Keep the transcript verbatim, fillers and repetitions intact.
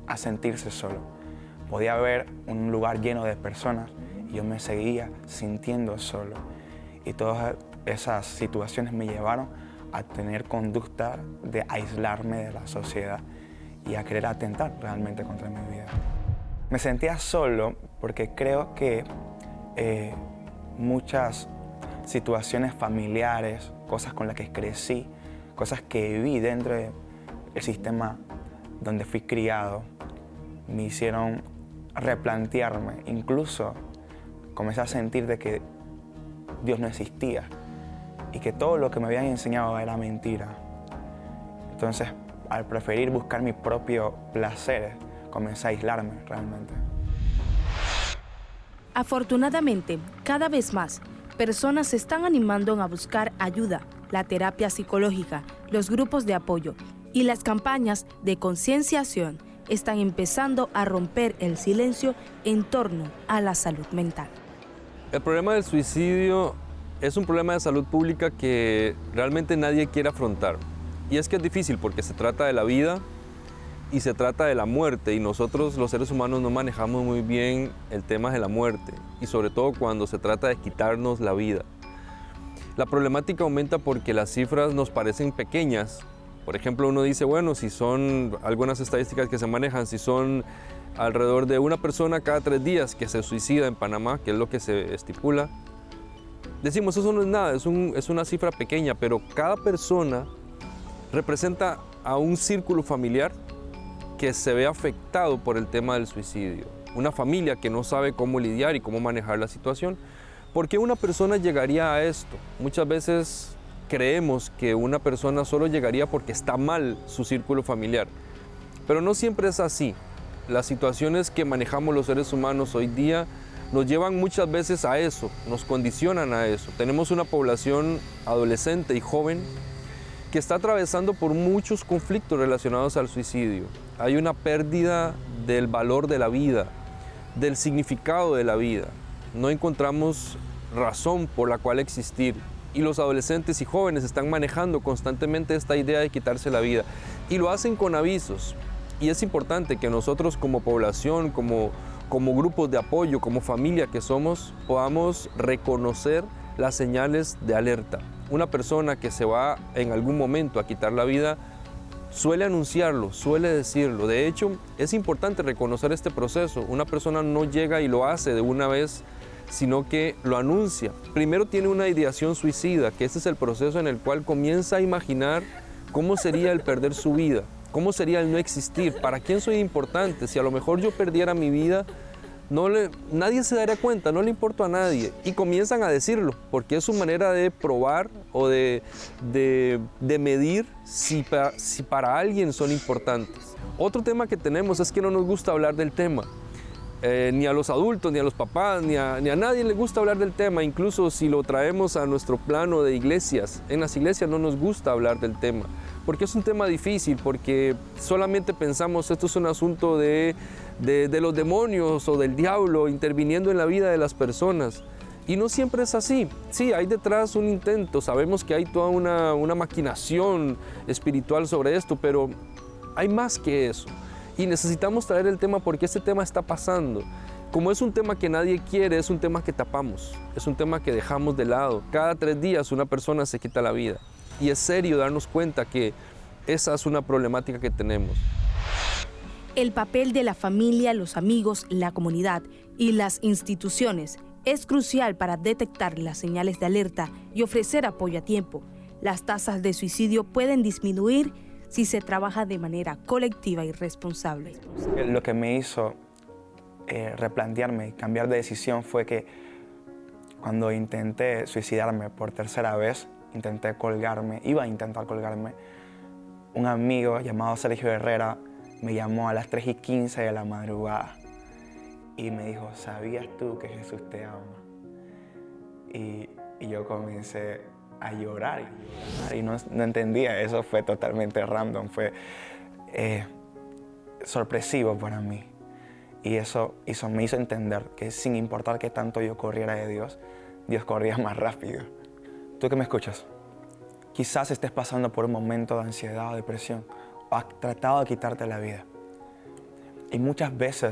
a sentirse solo. Podía ver un lugar lleno de personas y yo me seguía sintiendo solo. Y todas esas situaciones me llevaron a tener conducta de aislarme de la sociedad y a querer atentar realmente contra mi vida. Me sentía solo porque creo que eh, muchas situaciones familiares, cosas con las que crecí, cosas que viví dentro del sistema donde fui criado, me hicieron replantearme. Incluso comencé a sentir de que Dios no existía y que todo lo que me habían enseñado era mentira. Entonces, al preferir buscar mi propio placer, comencé a aislarme realmente. Afortunadamente, cada vez más, personas se están animando a buscar ayuda, la terapia psicológica, los grupos de apoyo y las campañas de concienciación están empezando a romper el silencio en torno a la salud mental. El problema del suicidio es un problema de salud pública que realmente nadie quiere afrontar. Y es que es difícil porque se trata de la vida y se trata de la muerte, y nosotros los seres humanos no manejamos muy bien el tema de la muerte, y sobre todo cuando se trata de quitarnos la vida. La problemática aumenta porque las cifras nos parecen pequeñas. Por ejemplo, uno dice, bueno, si son algunas estadísticas que se manejan, si son alrededor de una persona cada tres días que se suicida en Panamá, que es lo que se estipula, decimos, eso no es nada, es, un, es una cifra pequeña, pero cada persona representa a un círculo familiar que se ve afectado por el tema del suicidio. Una familia que no sabe cómo lidiar y cómo manejar la situación. ¿Por qué una persona llegaría a esto? Muchas veces creemos que una persona solo llegaría porque está mal su círculo familiar, pero no siempre es así. Las situaciones que manejamos los seres humanos hoy día nos llevan muchas veces a eso, nos condicionan a eso. Tenemos una población adolescente y joven que está atravesando por muchos conflictos relacionados al suicidio. Hay una pérdida del valor de la vida, del significado de la vida. No encontramos razón por la cual existir. Y los adolescentes y jóvenes están manejando constantemente esta idea de quitarse la vida. Y lo hacen con avisos. Y es importante que nosotros como población, como, como grupos de apoyo, como familia que somos, podamos reconocer las señales de alerta. Una persona que se va en algún momento a quitar la vida suele anunciarlo, suele decirlo. De hecho, es importante reconocer este proceso. Una persona no llega y lo hace de una vez, sino que lo anuncia. Primero tiene una ideación suicida, que ese es el proceso en el cual comienza a imaginar cómo sería el perder su vida, cómo sería el no existir, para quién soy importante, si a lo mejor yo perdiera mi vida, no le, nadie se daría cuenta, no le importo a nadie. Y comienzan a decirlo, porque es su manera de probar o de, de, de medir si para, si para alguien son importantes. Otro tema que tenemos es que no nos gusta hablar del tema. Eh, ni a los adultos, ni a los papás, ni a, ni a nadie le gusta hablar del tema, incluso si lo traemos a nuestro plano de iglesias. En las iglesias no nos gusta hablar del tema, porque es un tema difícil, porque solamente pensamos esto es un asunto de, de, de los demonios o del diablo interviniendo en la vida de las personas. Y no siempre es así. Sí, hay detrás un intento, sabemos que hay toda una, una maquinación espiritual sobre esto, pero hay más que eso. Y necesitamos traer el tema porque este tema está pasando. Como es un tema que nadie quiere, es un tema que tapamos, es un tema que dejamos de lado. Cada tres días una persona se quita la vida. Y es serio darnos cuenta que esa es una problemática que tenemos. El papel de la familia, los amigos, la comunidad y las instituciones es crucial para detectar las señales de alerta y ofrecer apoyo a tiempo. Las tasas de suicidio pueden disminuir si se trabaja de manera colectiva y responsable. Lo que me hizo eh, replantearme y cambiar de decisión fue que cuando intenté suicidarme por tercera vez, intenté colgarme, iba a intentar colgarme, un amigo llamado Sergio Herrera me llamó a las tres y quince de la madrugada y me dijo, ¿sabías tú que Jesús te ama? Y, y yo comencé a llorar y, y no, no entendía, eso fue totalmente random, fue eh, sorpresivo para mí. Y eso, eso me hizo entender que sin importar qué tanto yo corriera de Dios, Dios corría más rápido. Tú que me escuchas, quizás estés pasando por un momento de ansiedad o depresión o has tratado de quitarte la vida. Y muchas veces